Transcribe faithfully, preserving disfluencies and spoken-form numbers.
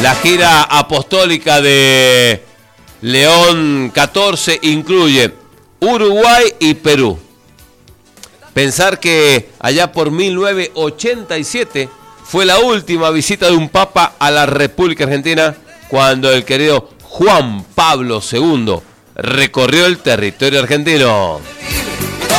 La gira apostólica de León catorce incluye Uruguay y Perú. Pensar que allá por mil novecientos ochenta y siete fue la última visita de un papa a la República Argentina, cuando el querido Juan Pablo segundo recorrió el territorio argentino.